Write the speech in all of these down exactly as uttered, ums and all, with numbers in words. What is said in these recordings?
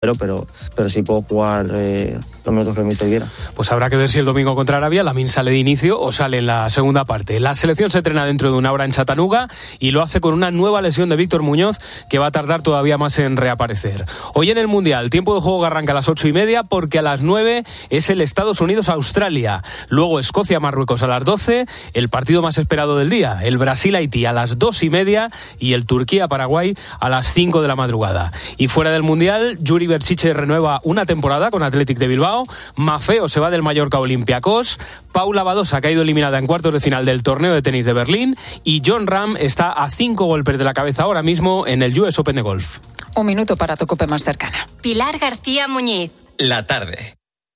Pero, pero, pero sí puedo jugar eh, los minutos que el míster quiera. Pues habrá que ver si el domingo contra Arabia Lamine sale de inicio o sale en la segunda parte. La selección se entrena dentro de una hora en Chattanooga y lo hace con una nueva lesión de Víctor Muñoz que va a tardar todavía más en reaparecer. Hoy en el Mundial, tiempo de juego que arranca a las ocho y media porque a las nueve es el Estados Unidos-Australia. Luego Escocia-Marruecos a las doce, el partido más esperado del día, el Brasil-Haití a las dos y media y el Turquía-Paraguay a las cinco de la madrugada. Y fuera del Mundial, Yuri Berchiche renueva una temporada con Athletic de Bilbao, Maffeo se va del Mallorca a Olympiacos, Paula Badosa ha caído eliminada en cuartos de final del torneo de tenis de Berlín y Jon Rahm está a cinco golpes de la cabeza ahora mismo en el U S Open de golf. Un minuto para tu cope más cercana. Pilar García Muñiz. La tarde.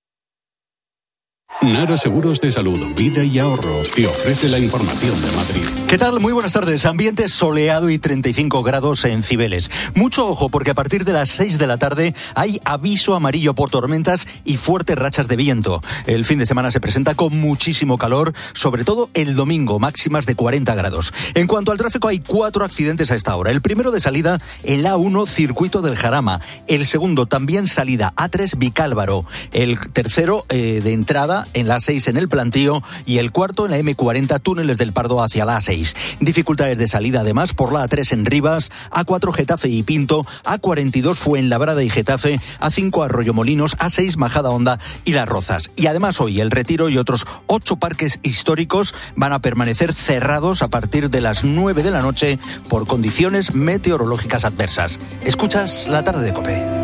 Nara Seguros de Salud, Vida y Ahorro te ofrece la información de Madrid. ¿Qué tal? Muy buenas tardes. Ambiente soleado y treinta y cinco grados en Cibeles. Mucho ojo porque a partir de las seis de la tarde hay aviso amarillo por tormentas y fuertes rachas de viento. El fin de semana se presenta con muchísimo calor, sobre todo el domingo, máximas de cuarenta grados. En cuanto al tráfico, hay cuatro accidentes a esta hora. El primero de salida, el A uno, circuito del Jarama. El segundo, también salida, A tres, Vicálvaro. El tercero, eh, de entrada, en la A seis en el Plantío, y el cuarto en la eme cuarenta, túneles del Pardo hacia la A seis. Dificultades de salida además por la A tres en Rivas, A cuatro Getafe y Pinto, A cuarenta y dos Fuenlabrada y Getafe, A cinco Arroyomolinos, A seis Majadahonda y Las Rozas. Y además hoy el Retiro y otros ocho parques históricos van a permanecer cerrados a partir de las nueve de la noche por condiciones meteorológicas adversas. Escuchas La Tarde de COPE.